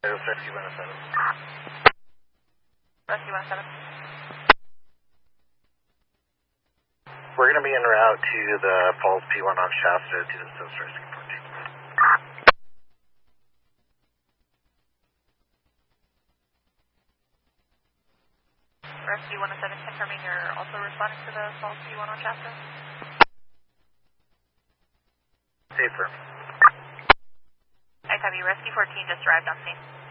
Rescue 107. Rescue 107. We're going to be en route to the Falls P1 on Shasta to assist Rescue 14. Rescue 107 confirming you're also responding to the Falls P1 on Shasta. Safer. I copy. Rescue 14 just arrived on scene.